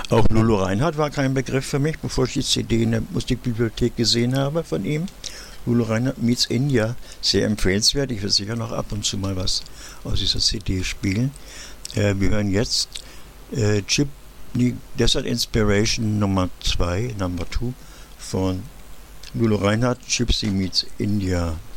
Auch Lulu Reinhardt war kein Begriff für mich, bevor ich die CD in der Musikbibliothek gesehen habe von ihm. Lulu Reinhardt meets India, sehr empfehlenswert. Ich will sicher noch ab und zu mal was aus dieser CD spielen. Wir hören jetzt Desert Inspiration Nummer 2, Number 2 von Lulu Reinhardt, Gypsy meets India.